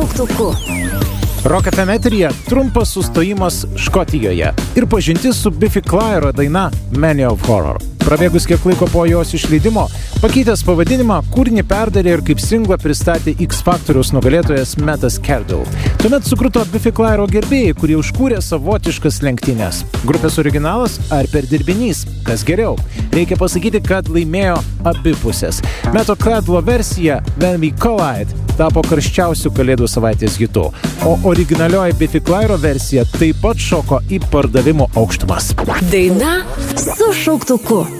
šauktuku. Rock FM eteryje trumpas sustojimas Škotijoje ir pažintis su Biffy Clyro daina Many of Horror. Prabėgus kiek laiko po jos išleidimo, pakeitęs pavadinimą, kūrinį perdarė ir kaip singlą pristatė X Factoriaus nugalėtojas Mattas Cardle. Tuomet sukruto Biffy Clyro gerbėjai, kurie užkūrė savotiškas lenktynes. Grupės originalas ar perdirbinys? Kas geriau? Reikia pasakyti, kad laimėjo abi pusės. Matto Cardle versija When We Collide tapo karščiausių kalėdų savaitės hitu, o originalioji Biffy Clyro versija taip pat šoko į pardavimo aukštumas. Daina su šauktuku.